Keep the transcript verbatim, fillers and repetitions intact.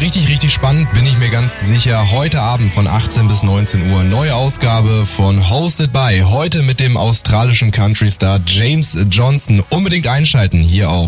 richtig, richtig spannend, bin ich mir ganz sicher. Heute Abend von achtzehn bis neunzehn Uhr neue Ausgabe von Hosted by. Heute mit dem australischen Country-Star James Johnson. Unbedingt einschalten hier auf